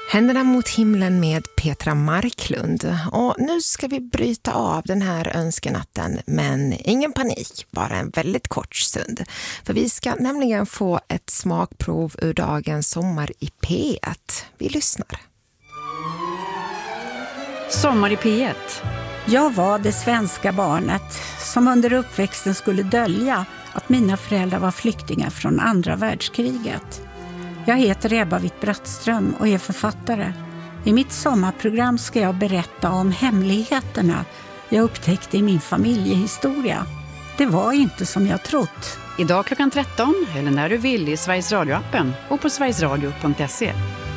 Händerna mot himlen med Petra Marklund. Och nu ska vi bryta av den här önskenatten, men ingen panik, bara en väldigt kort stund. För vi ska nämligen få ett smakprov ur dagens Sommar i P1. Vi lyssnar. Sommar i P1. Jag var det svenska barnet som under uppväxten skulle dölja att mina föräldrar var flyktingar från andra världskriget. Jag heter Ebba Witt-Brattström och är författare. I mitt sommarprogram ska jag berätta om hemligheterna jag upptäckte i min familjehistoria. Det var inte som jag trott. Idag klockan 13 eller när du vill i Sveriges Radio-appen och på sverigesradio.se.